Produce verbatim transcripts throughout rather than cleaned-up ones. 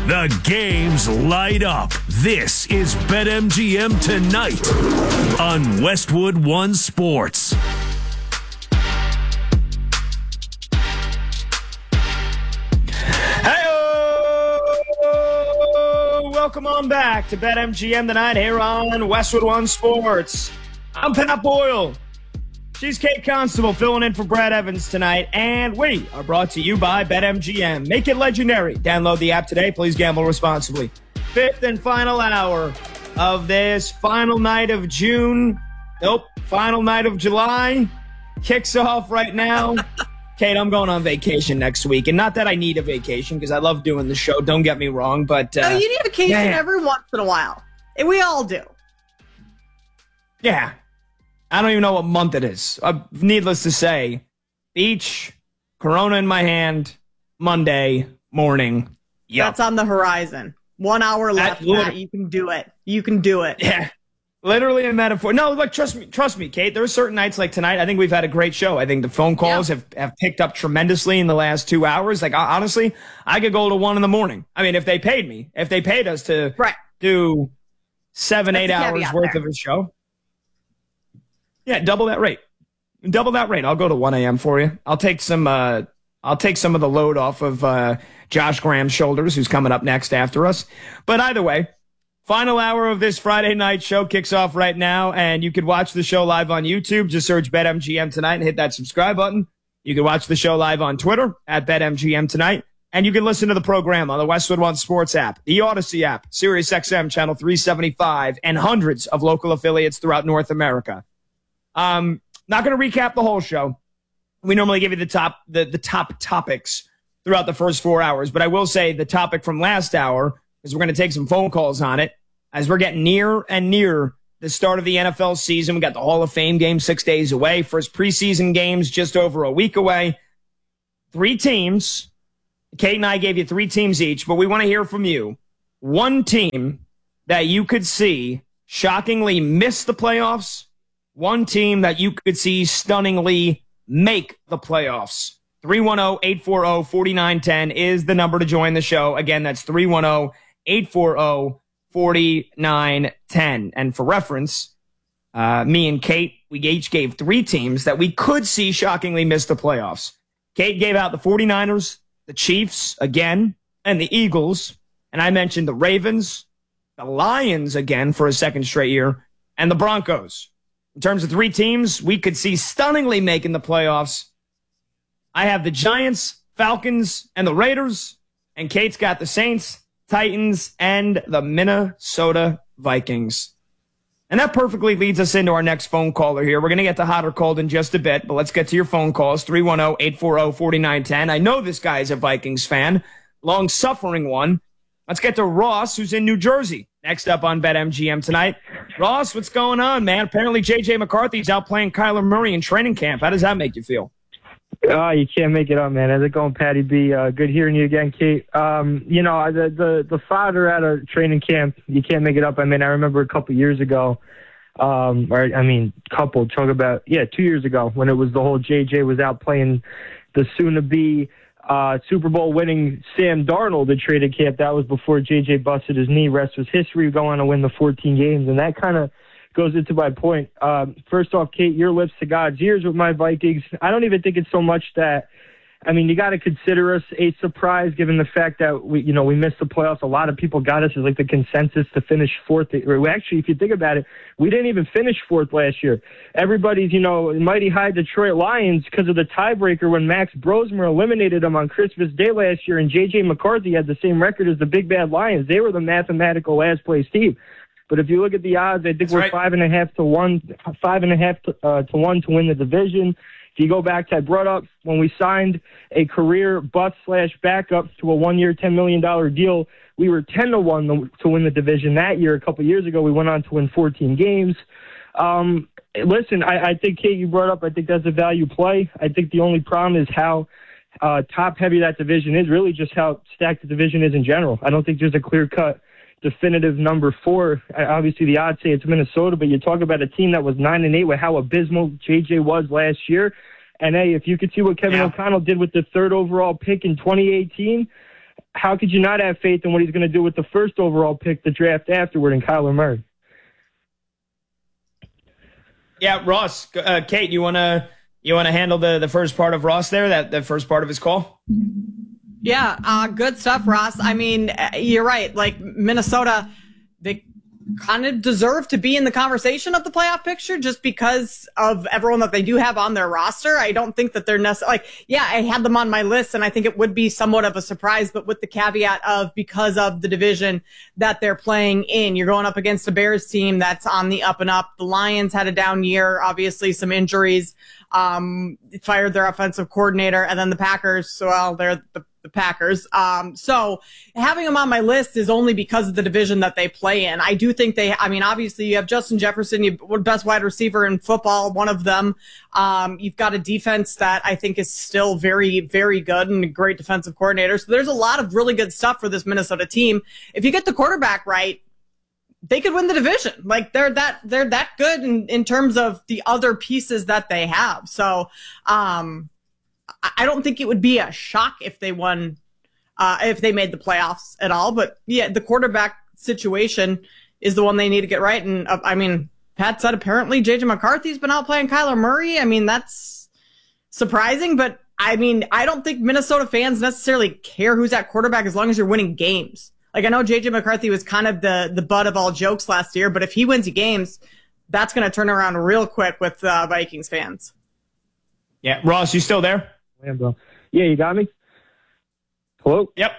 The games light up. This is BetMGM Tonight on Westwood One Sports. Welcome on back to BetMGM Tonight here on Westwood One Sports. I'm Pat Boyle. She's Kate Constable filling in for Brad Evans tonight, and we are brought to you by BetMGM. Make it legendary. Download the app today. Please gamble responsibly. Fifth and final hour of this final night of June. Nope, final night of July. Kicks off right now. Kate, I'm going on vacation next week, and not that I need a vacation because I love doing the show. Don't get me wrong, but uh, no, you need a vacation yeah. every once in a while, and we all do. Yeah, I don't even know what month it is. Uh, needless to say, beach, Corona in my hand, Monday morning. Yep. That's on the horizon. One hour left, Matt. You can do it. You can do it. Yeah. Literally a metaphor. No, look, trust me, trust me, Kate. There are certain nights like tonight. I think we've had a great show. I think the phone calls yeah. have, have picked up tremendously in the last two hours. Like, honestly, I could go to one in the morning. I mean, if they paid me, if they paid us to right. do seven, That's eight hours worth there. of a show. Yeah, double that rate. Double that rate. I'll go to one a.m. for you. I'll take some, uh, I'll take some of the load off of, uh, Josh Graham's shoulders, who's coming up next after us. But either way, final hour of this Friday night show kicks off right now, and you can watch the show live on YouTube. Just search BetMGM Tonight and hit that subscribe button. You can watch the show live on Twitter at BetMGM Tonight, and you can listen to the program on the Westwood One Sports app, the Odyssey app, SiriusXM Channel three seventy-five, and hundreds of local affiliates throughout North America. Um, not going to recap the whole show. We normally give you the top the, the top topics throughout the first four hours, but I will say the topic from last hour is we're going to take some phone calls on it. As we're getting near and near the start of the N F L season, we got the Hall of Fame game six days away. First preseason games just over a week away. Three teams. Kate and I gave you three teams each, but we want to hear from you. One team that you could see shockingly miss the playoffs. One team that you could see stunningly make the playoffs. three one zero, eight four zero, four nine one zero is the number to join the show. Again, that's three one zero, eight four zero, four nine one zero. And for reference, uh, me and Kate, we each gave three teams that we could see shockingly miss the playoffs. Kate gave out the 49ers, the Chiefs again, and the Eagles. And I mentioned the Ravens, the Lions again for a second straight year, and the Broncos. In terms of three teams we could see stunningly making the playoffs, I have the Giants, Falcons, and the Raiders. And Kate's got the Saints, Titans, and the Minnesota Vikings. And that perfectly leads us into our next phone caller here. We're going to get to hot or cold in just a bit, but let's get to your phone calls. three one zero, eight four zero, four nine one zero. I know this guy is a Vikings fan, long-suffering one. Let's get to Ross, who's in New Jersey. Next up on BetMGM Tonight. Ross, what's going on, man? Apparently J J McCarthy's out playing Kyler Murray in training camp. How does that make you feel? Oh, you can't make it up, man. How's it going, Patty B? Uh, good hearing you again, Kate. Um, you know, the, the the father at a training camp, you can't make it up. I mean, I remember a couple years ago, um, or I mean, couple, talk about, yeah, two years ago when it was the whole J J was out playing the soon-to-be uh, Super Bowl winning Sam Darnold at training camp. That was before J J busted his knee. Rest was history, going to win the fourteen games, and that kind of goes into my point. Um, first off, Kate, your lips to God's ears with my Vikings. I don't even think it's so much that, I mean, you got to consider us a surprise given the fact that we, you know, we missed the playoffs. A lot of people got us as like the consensus to finish fourth. Actually, if you think about it, we didn't even finish fourth last year. Everybody's, you know, mighty high Detroit Lions because of the tiebreaker when Max Brosmer eliminated them on Christmas Day last year, and J J McCarthy had the same record as the Big Bad Lions. They were the mathematical last place team. But if you look at the odds, I think That's we're right. five and a half to one, five and a half to, uh, to one to win the division. If you go back to, I brought up when we signed a career bust slash backup to a one-year, ten million dollars deal, we were ten to one to win the division that year. A couple of years ago, we went on to win fourteen games. Um, listen, I, I think, Kate, you brought up, I think that's a value play. I think the only problem is how uh, top-heavy that division is, really just how stacked the division is in general. I don't think there's a clear-cut definitive number four. Obviously, the odds say it's Minnesota, but you talk about a team that was nine and eight with how abysmal J J was last year. And hey, if you could see what Kevin yeah. O'Connell did with the third overall pick in twenty eighteen, how could you not have faith in what he's going to do with the first overall pick, the draft afterward, in Kyler Murray? Yeah, Ross, uh, Kate, you wanna you wanna handle the the first part of Ross there, that the first part of his call? Yeah, uh, good stuff, Ross. I mean, you're right. Like Minnesota, they kind of deserve to be in the conversation of the playoff picture just because of everyone that they do have on their roster. I don't think that they're necessarily like, yeah, I had them on my list and I think it would be somewhat of a surprise, but with the caveat of because of the division that they're playing in, you're going up against a Bears team that's on the up and up. The Lions had a down year, obviously some injuries, um, fired their offensive coordinator, and then the Packers, well, they're the the Packers. Um, so having them on my list is only because of the division that they play in. I do think they, I mean, obviously you have Justin Jefferson, you have best wide receiver in football, one of them. Um, you've got a defense that I think is still very, very good and a great defensive coordinator. So there's a lot of really good stuff for this Minnesota team. If you get the quarterback right, they could win the division. Like they're that, they're that good in, in terms of the other pieces that they have. So, um, I don't think it would be a shock if they won, uh, if they made the playoffs at all. But yeah, the quarterback situation is the one they need to get right. And uh, I mean, Pat said apparently J J McCarthy's been out playing Kyler Murray. I mean, that's surprising, but I mean, I don't think Minnesota fans necessarily care who's at quarterback as long as you're winning games. Like I know J J McCarthy was kind of the, the butt of all jokes last year, but if he wins you games, that's going to turn around real quick with uh, Vikings fans. Yeah. Ross, you still there? Lambo. Yeah, you got me? Hello? Yep.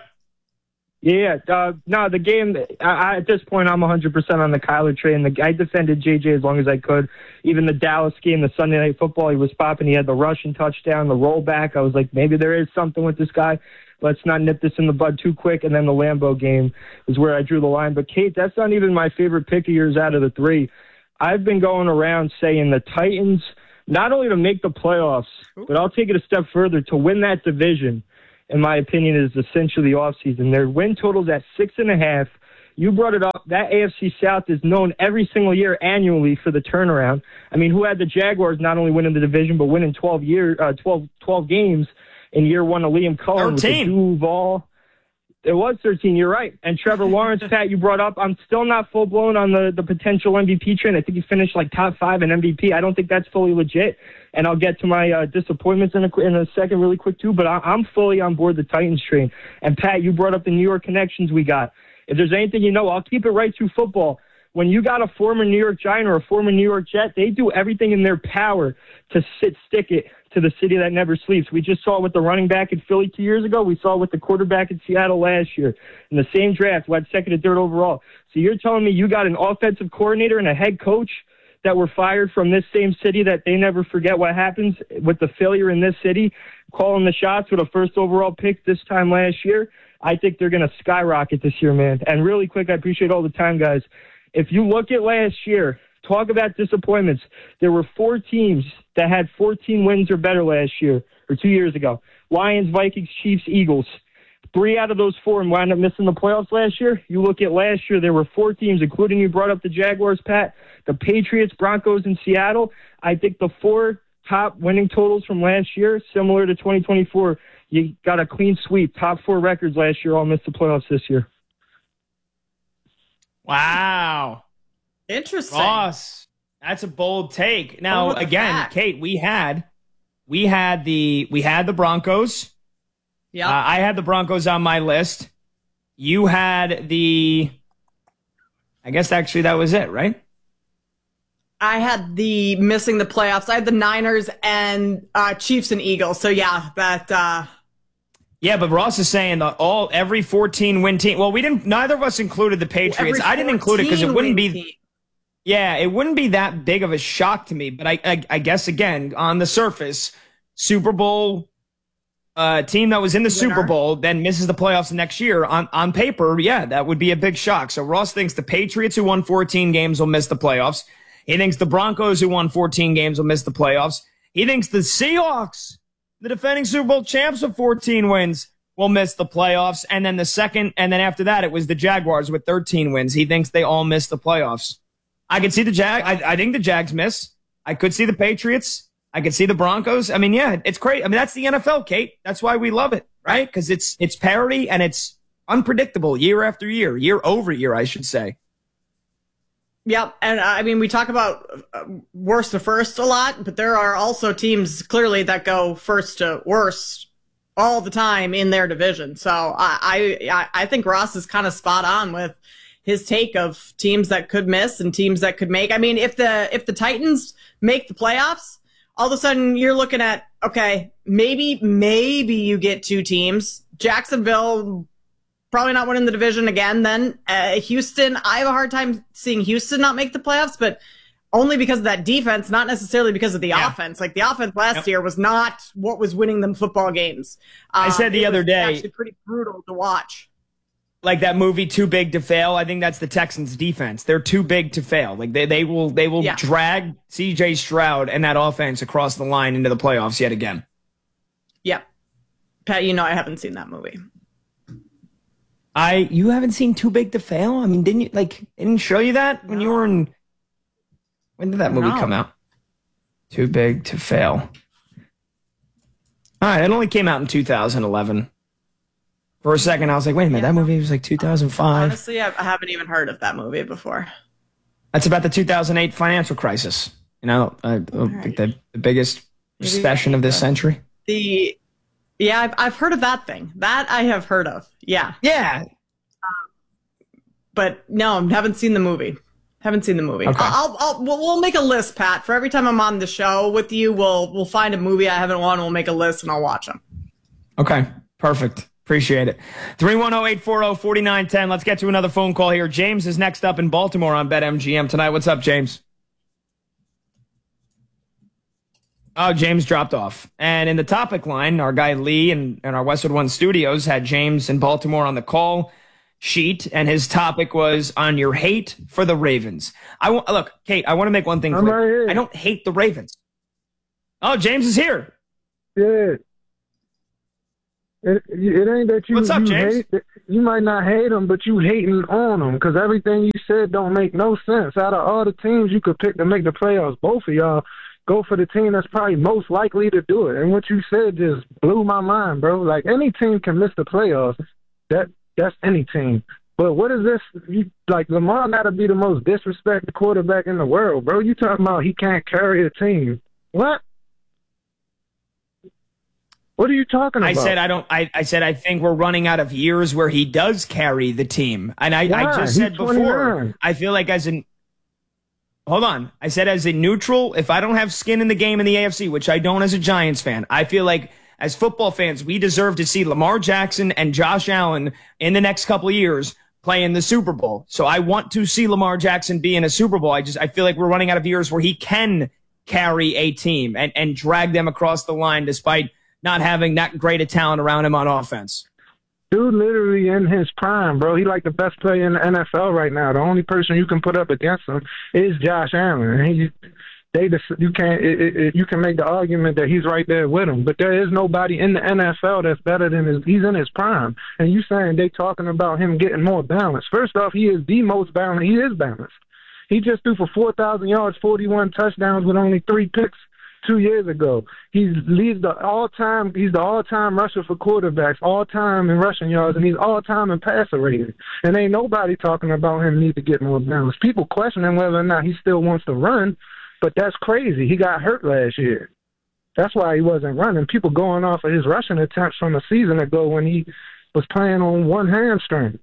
Yeah, uh, no, the game, I, I, at this point, I'm one hundred percent on the Kyler train. The, I defended J J as long as I could. Even the Dallas game, the Sunday Night Football, he was popping. He had the rushing touchdown, the rollback. I was like, maybe there is something with this guy. Let's not nip this in the bud too quick. And then the Lambeau game is where I drew the line. But, Kate, that's not even my favorite pick of yours out of the three. I've been going around saying the Titans – not only to make the playoffs, but I'll take it a step further, to win that division, in my opinion, is essentially the offseason. Their win total's at six and a half. You brought it up. That A F C South is known every single year annually for the turnaround. I mean, who had the Jaguars not only winning the division, but winning twelve, year, uh, twelve, twelve games in year one of Liam Cohen with the Duval. It was thirteen, you're right. And Trevor Lawrence, Pat, you brought up, I'm still not full-blown on the, the potential M V P train. I think he finished like top five in M V P. I don't think that's fully legit. And I'll get to my uh, disappointments in a, in a second really quick, too. But I, I'm fully on board the Titans train. And, Pat, you brought up the New York connections we got. If there's anything you know, I'll keep it right through football. When you got a former New York Giant or a former New York Jet, they do everything in their power to sit stick it to the city that never sleeps. We just saw it with the running back in Philly two years ago. We saw it with the quarterback in Seattle last year. In the same draft, we had second and third overall. So you're telling me you got an offensive coordinator and a head coach that were fired from this same city that they never forget what happens with the failure in this city, calling the shots with a first overall pick this time last year? I think they're going to skyrocket this year, man. And really quick, I appreciate all the time, guys. If you look at last year, talk about disappointments. There were four teams that had fourteen wins or better last year, or two years ago. Lions, Vikings, Chiefs, Eagles. Three out of those four wound up missing the playoffs last year. You look at last year, there were four teams, including you brought up the Jaguars, Pat, the Patriots, Broncos, and Seattle. I think the four top winning totals from last year, similar to twenty twenty-four, you got a clean sweep. Top four records last year all missed the playoffs this year. Wow. Interesting. Ross, that's a bold take. Now, again, fact. Kate, we had we had the we had the Broncos. Yeah. Uh, I had the Broncos on my list. You had the I guess actually that was it, right? I had the missing the playoffs. I had the Niners and uh, Chiefs and Eagles. So yeah, that uh Yeah, but Ross is saying that all every fourteen win team. Well, we didn't. Neither of us included the Patriots. I didn't include it because it wouldn't be. Team. Yeah, it wouldn't be that big of a shock to me. But I, I, I guess again, on the surface, Super Bowl uh, team that was in the Winner. Super Bowl then misses the playoffs next year. On on paper, yeah, that would be a big shock. So Ross thinks the Patriots, who won fourteen games, will miss the playoffs. He thinks the Broncos, who won fourteen games, will miss the playoffs. He thinks the Seahawks, the defending Super Bowl champs with fourteen wins, will miss the playoffs. And then the second, and then after that, it was the Jaguars with thirteen wins. He thinks they all miss the playoffs. I could see the Jag. I, I think the Jags miss. I could see the Patriots. I could see the Broncos. I mean, yeah, it's great. I mean, that's the N F L, Kate. That's why we love it, right? Because it's it's parity and it's unpredictable year after year, year over year, I should say. Yep. And uh, I mean, we talk about uh, worst to first a lot, but there are also teams clearly that go first to worst all the time in their division. So I, I, I think Ross is kind of spot on with his take of teams that could miss and teams that could make. I mean, if the, if the Titans make the playoffs, all of a sudden you're looking at, okay, maybe, maybe you get two teams. Jacksonville, probably not winning the division again. Then uh, Houston, I have a hard time seeing Houston not make the playoffs, but only because of that defense, not necessarily because of the yeah. offense. Like the offense last yep. year was not what was winning them football games. Um, I said the other day, actually pretty brutal to watch. Like that movie Too Big to Fail. I think that's the Texans defense. They're too big to fail. Like they, they will, they will yeah. drag C J Stroud and that offense across the line into the playoffs yet again. Yep. Pat, you know, I haven't seen that movie. I, you haven't seen Too Big to Fail? I mean, didn't you, like, didn't show you that when no. you were in, when did that movie no. come out? Too Big to Fail. All right, it only came out in two thousand eleven. For a second, I was like, wait a minute, yeah. that movie was like two thousand five. Honestly, I haven't even heard of that movie before. That's about the two thousand eight financial crisis. You know, I, I right. think the, the biggest Maybe recession of this century. The Yeah, I've, I've heard of that thing. That I have heard of. Yeah. Yeah. Um, but no, haven't seen the movie. Haven't seen the movie. Okay. I'll, I'll, we'll, we'll make a list, Pat. For every time I'm on the show with you, we'll we'll find a movie I haven't won. We'll make a list and I'll watch them. Okay, perfect. Appreciate it. three one zero, eight four zero, four nine one zero. Let's get to another phone call here. James is next up in Baltimore on BetMGM tonight. What's up, James? Oh, James dropped off. And in the topic line, our guy Lee and, and our Westwood One Studios had James in Baltimore on the call sheet, and his topic was on your hate for the Ravens. I w- Look, Kate, I want to make one thing clear. Right, I don't hate the Ravens. Oh, James is here. Yeah. It, it ain't that you, What's up, you James? hate. You might not hate them, but you hating on them because everything you said don't make no sense. Out of all the teams you could pick to make the playoffs, both of y'all go for the team that's probably most likely to do it. And what you said just blew my mind, bro. Like, any team can miss the playoffs. That That's any team. But what is this? You, like, Lamar got to be the most disrespected quarterback in the world, bro. You talking about he can't carry a team. What? What are you talking about? I said I don't. I, I said I think we're running out of years where he does carry the team. And I, yeah, I just said before, twenty-nine. I feel like as an hold on, I said as a neutral, if I don't have skin in the game in the A F C, which I don't as a Giants fan, I feel like as football fans, we deserve to see Lamar Jackson and Josh Allen in the next couple of years play in the Super Bowl. So I want to see Lamar Jackson be in a Super Bowl. I just I feel like we're running out of years where he can carry a team and, and drag them across the line despite not having that great a talent around him on offense. Dude, literally in his prime, bro. He like the best player in the N F L right now. The only person you can put up against him is Josh Allen. He, they just, you can't it, it, you can make the argument that he's right there with him, but there is nobody in the N F L that's better than his. He's in his prime, and you saying they talking about him getting more balanced. First off, he is the most balanced. He is balanced. He just threw for four thousand yards, forty-one touchdowns with only three picks two years ago. He leads the all-time. He's the all-time rusher for quarterbacks, all-time in rushing yards, and he's all-time in passer rating. And ain't nobody talking about him need to get more balance. People questioning whether or not he still wants to run, but that's crazy. He got hurt last year. That's why he wasn't running. People going off of his rushing attempts from a season ago when he was playing on one hamstring.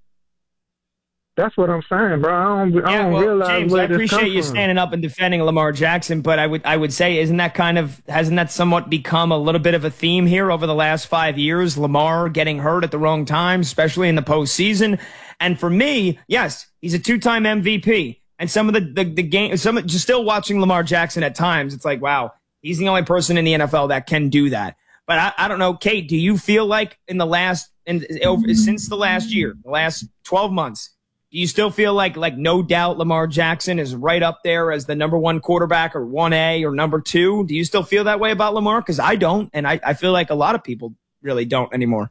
That's what I'm saying, bro. I don't, I yeah, don't well, realize James, where I appreciate this you from. standing up and defending Lamar Jackson, but I would I would say, isn't that kind of hasn't that somewhat become a little bit of a theme here over the last five years? Lamar getting hurt at the wrong time, especially in the postseason. And for me, yes, he's a two-time M V P. And some of the the, the game, some just still watching Lamar Jackson at times, it's like, wow, he's the only person in the N F L that can do that. But I, I don't know, Kate, do you feel like in the last in, over, since the last year, the last twelve months? Do you still feel like, like no doubt Lamar Jackson is right up there as the number one quarterback or one A or number two? Do you still feel that way about Lamar? Because I don't, and I, I feel like a lot of people really don't anymore.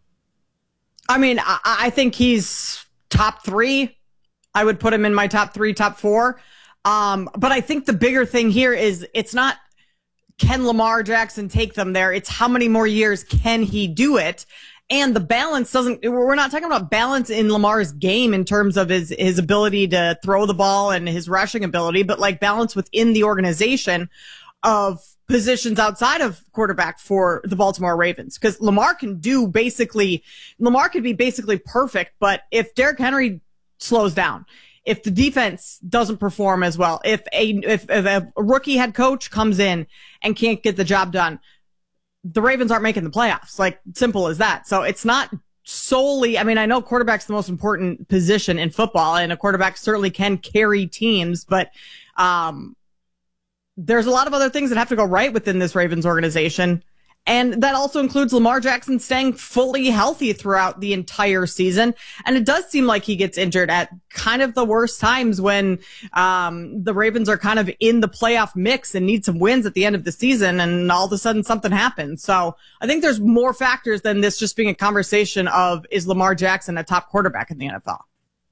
I mean, I, I think he's top three. I would put him in my top three, top four. Um, but I think the bigger thing here is it's not can Lamar Jackson take them there. It's how many more years can he do it? And the balance doesn't, we're not talking about balance in Lamar's game in terms of his, his ability to throw the ball and his rushing ability, but like balance within the organization of positions outside of quarterback for the Baltimore Ravens. Cause Lamar can do basically, Lamar could be basically perfect, but if Derrick Henry slows down, if the defense doesn't perform as well, if a, if, if a rookie head coach comes in and can't get the job done, the Ravens aren't making the playoffs. Like, simple as that. So it's not solely, I mean, I know quarterback's the most important position in football, and a quarterback certainly can carry teams, but, um, there's a lot of other things that have to go right within this Ravens organization. And that also includes Lamar Jackson staying fully healthy throughout the entire season. And it does seem like he gets injured at kind of the worst times when um the Ravens are kind of in the playoff mix and need some wins at the end of the season, and all of a sudden something happens. So I think there's more factors than this just being a conversation of, is Lamar Jackson a top quarterback in the N F L?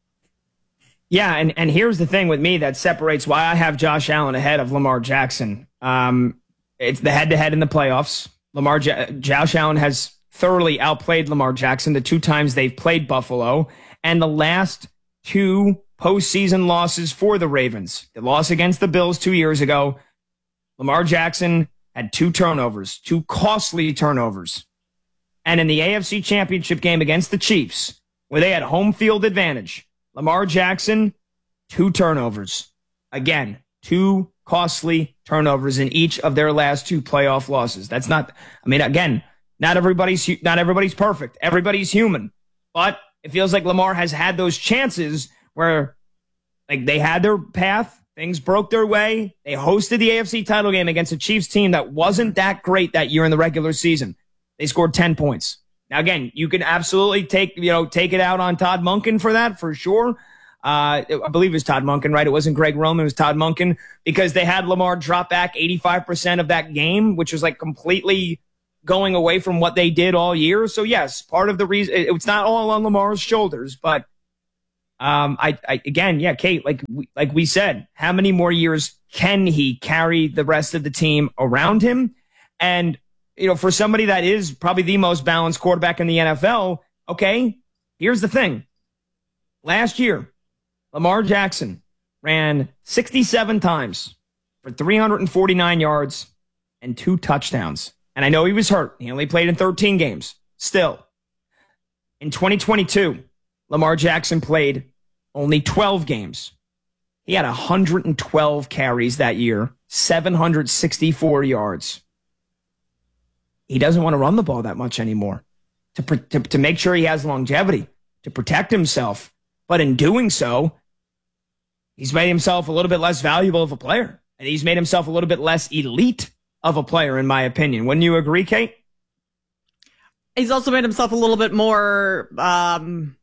Yeah, and, and here's the thing with me that separates why I have Josh Allen ahead of Lamar Jackson. Um, it's the head-to-head in the playoffs. Lamar, J- Josh Allen has thoroughly outplayed Lamar Jackson the two times they've played Buffalo, and the last two postseason losses for the Ravens. The loss against the Bills two years ago, Lamar Jackson had two turnovers, two costly turnovers. And in the A F C Championship game against the Chiefs, where they had home field advantage, Lamar Jackson, two turnovers. Again, two costly turnovers in each of their last two playoff losses. That's not, I mean, again, not everybody's, not everybody's perfect. Everybody's human. But it feels like Lamar has had those chances where, like, they had their path, things broke their way. They hosted the A F C title game against a Chiefs team that wasn't that great that year in the regular season. They scored ten points. Now, again, you can absolutely take, you know, take it out on Todd Monken for that, for sure. Uh, I believe it was Todd Monken, right? It wasn't Greg Roman, it was Todd Monken, because they had Lamar drop back eighty-five percent of that game, which was like completely going away from what they did all year. So yes, part of the reason, it's not all on Lamar's shoulders, but um, I, I again, yeah, Kate, like we, like we said, how many more years can he carry the rest of the team around him? And, you know, for somebody that is probably the most balanced quarterback in the N F L, okay, here's the thing. Last year, Lamar Jackson ran sixty-seven times for three hundred forty-nine yards and two touchdowns. And I know he was hurt. He only played in thirteen games. Still, in twenty twenty-two, Lamar Jackson played only twelve games. He had one hundred twelve carries that year, seven hundred sixty-four yards. He doesn't want to run the ball that much anymore to, to, to make sure he has longevity, to protect himself. But in doing so, he's made himself a little bit less valuable of a player. And he's made himself a little bit less elite of a player, in my opinion. Wouldn't you agree, Kate? He's also made himself a little bit more um,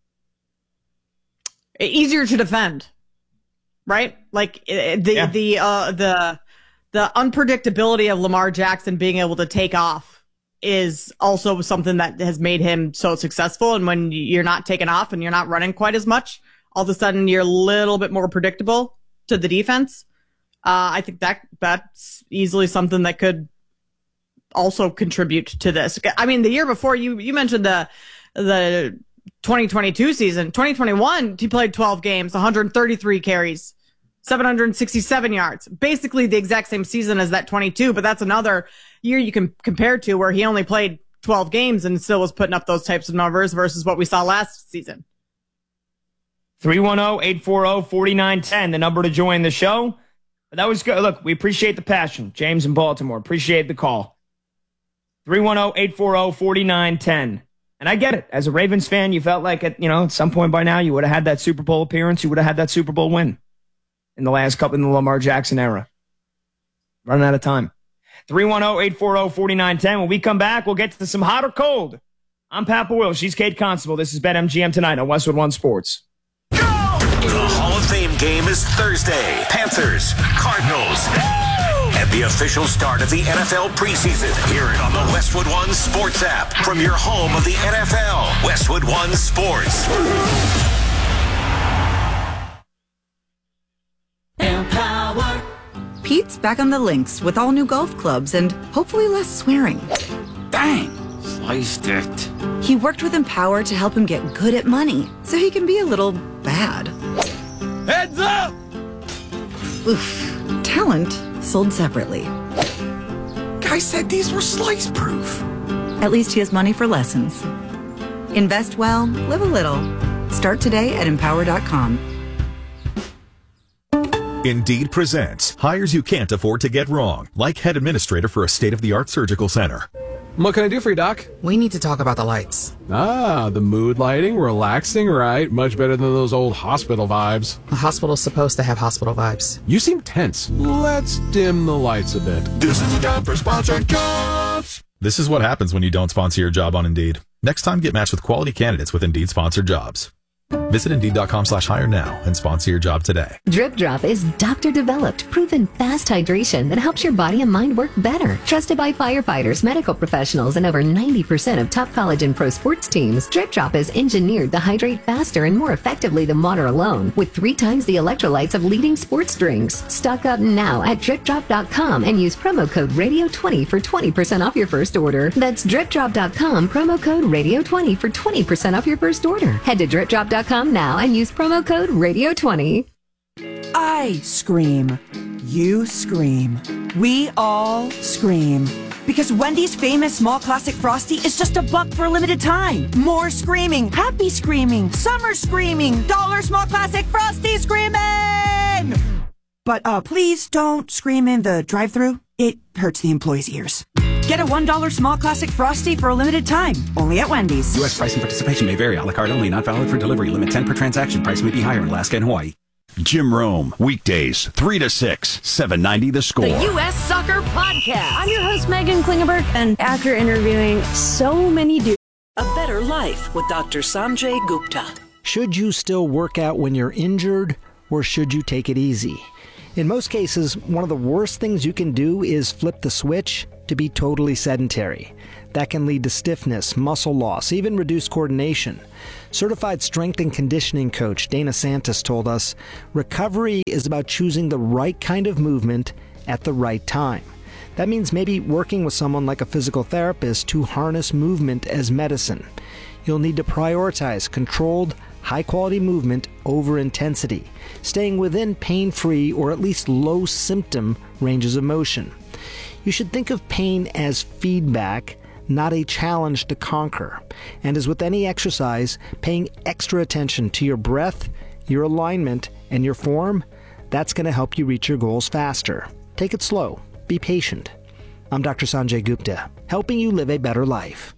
easier to defend, right? Like the yeah. the uh, the the unpredictability of Lamar Jackson being able to take off is also something that has made him so successful. And when you're not taking off and you're not running quite as much, all of a sudden you're a little bit more predictable to the defense. Uh, I think that that's easily something that could also contribute to this. I mean, the year before, you you mentioned the the twenty twenty-two season. twenty twenty-one, he played twelve games, one hundred thirty-three carries, seven hundred sixty-seven yards. Basically the exact same season as that twenty-two, but that's another year you can compare to where he only played twelve games and still was putting up those types of numbers versus what we saw last season. three one zero, eight four zero, four nine one zero, the number to join the show. But that was good. Look, we appreciate the passion. James in Baltimore, appreciate the call. three one zero, eight four zero, four nine one zero. And I get it. As a Ravens fan, you felt like at, you know, at some point by now you would have had that Super Bowl appearance. You would have had that Super Bowl win in the last couple in the Lamar Jackson era. Running out of time. three one zero, eight four zero, four nine one zero. When we come back, we'll get to some hot or cold. I'm Papa Will. She's Kate Constable. This is BetMGM Tonight on Westwood One Sports. The Hall of Fame game is Thursday. Panthers, Cardinals. And the official start of the N F L preseason. Hear it on the Westwood One Sports app from your home of the N F L. Westwood One Sports. Empower. Pete's back on the links with all new golf clubs and hopefully less swearing. Dang, Sliced it. He worked with Empower to help him get good at money, so he can be a little bad. Heads up! Oof. Talent sold separately. Guy said these were slice proof. At least he has money for lessons. Invest well, live a little. Start today at empower dot com. Indeed presents hires you can't afford to get wrong, like head administrator for a state-of-the-art surgical center. What can I do for you, Doc? We need to talk about the lights. Ah, the mood lighting, relaxing, right? Much better than those old hospital vibes. The hospital's supposed to have hospital vibes. You seem tense. Let's dim the lights a bit. This is the time for sponsored jobs. This is what happens when you don't sponsor your job on Indeed. Next time, get matched with quality candidates with Indeed sponsored jobs. Visit Indeed.com slash hire now and sponsor your job today. Drip Drop is doctor-developed, proven fast hydration that helps your body and mind work better. Trusted by firefighters, medical professionals, and over ninety percent of top college and pro sports teams, Drip Drop is engineered to hydrate faster and more effectively than water alone, with three times the electrolytes of leading sports drinks. Stock up now at drip drop dot com and use promo code radio twenty for twenty percent off your first order. That's drip drop dot com, promo code radio twenty for twenty percent off your first order. Head to drip drop dot com now and use promo code radio twenty. I scream. You scream. We all scream. Because Wendy's famous small classic Frosty is just a buck for a limited time. More screaming, happy screaming, summer screaming, dollar small classic Frosty screaming! But uh, please don't scream in the drive-thru. It hurts the employees' ears. Get a one dollar small classic Frosty for a limited time. Only at Wendy's. U S price and participation may vary. A la carte only. Not valid for delivery. Limit ten per transaction. Price may be higher in Alaska and Hawaii. Jim Rome, weekdays, three to six, seven ninety The Score. The U S Soccer Podcast. I'm your host, Megan Klingenberg, and after interviewing so many dudes. A Better Life with Doctor Sanjay Gupta. Should you still work out when you're injured, or should you take it easy? In most cases, one of the worst things you can do is flip the switch to be totally sedentary. That can lead to stiffness, muscle loss, even reduced coordination. Certified strength and conditioning coach Dana Santos told us, recovery is about choosing the right kind of movement at the right time. That means maybe working with someone like a physical therapist to harness movement as medicine. You'll need to prioritize controlled, high-quality movement over intensity, staying within pain-free or at least low-symptom ranges of motion. You should think of pain as feedback, not a challenge to conquer. And as with any exercise, paying extra attention to your breath, your alignment, and your form, that's going to help you reach your goals faster. Take it slow. Be patient. I'm Doctor Sanjay Gupta, helping you live a better life.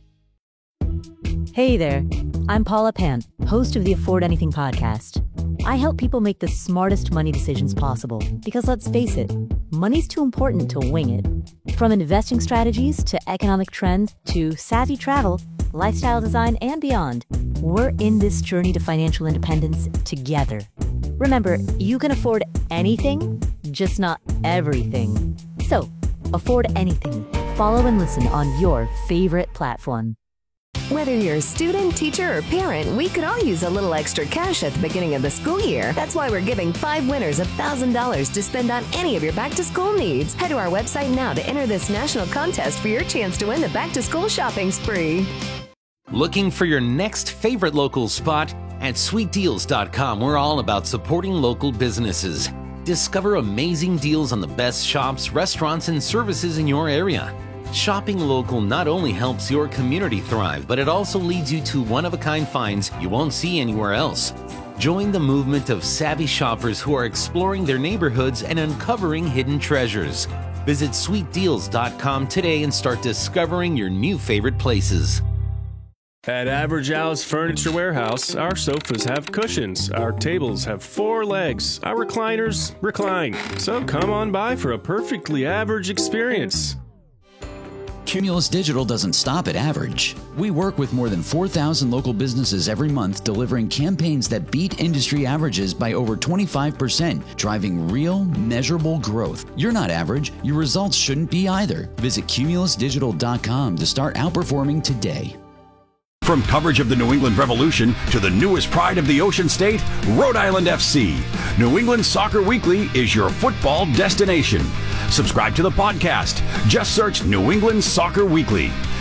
Hey there, I'm Paula Pant, host of the Afford Anything podcast. I help people make the smartest money decisions possible because, let's face it, money's too important to wing it. From investing strategies to economic trends to savvy travel, lifestyle design, and beyond, we're in this journey to financial independence together. Remember, you can afford anything, just not everything. So, afford anything. Follow and listen on your favorite platform. Whether you're a student, teacher, or parent, we could all use a little extra cash at the beginning of the school year. That's why we're giving five winners one thousand dollars to spend on any of your back-to-school needs. Head to our website now to enter this national contest for your chance to win the back-to-school shopping spree. Looking for your next favorite local spot? At sweet deals dot com, we're all about supporting local businesses. Discover amazing deals on the best shops, restaurants, and services in your area. Shopping local not only helps your community thrive, but it also leads you to one-of-a-kind finds you won't see anywhere else. Join the movement of savvy shoppers who are exploring their neighborhoods and uncovering hidden treasures. Visit sweet deals dot com today and start discovering your new favorite places. At Average Al's Furniture Warehouse, our sofas have cushions, our tables have four legs, our recliners recline. So come on by for a perfectly average experience. Cumulus Digital doesn't stop at average. We work with more than four thousand local businesses every month, delivering campaigns that beat industry averages by over twenty-five percent, driving real, measurable growth. You're not average. Your results shouldn't be either. Visit cumulus digital dot com to start outperforming today. From coverage of the New England Revolution to the newest pride of the Ocean State, Rhode Island F C, New England Soccer Weekly is your football destination. Subscribe to the podcast. Just search New England Soccer Weekly.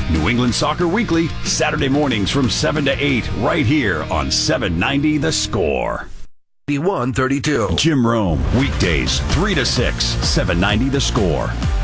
New England Soccer Weekly, Saturday mornings from seven to eight, right here on seven ninety The Score. one thirty-two. Jim Rome, weekdays, three to six, seven ninety The Score.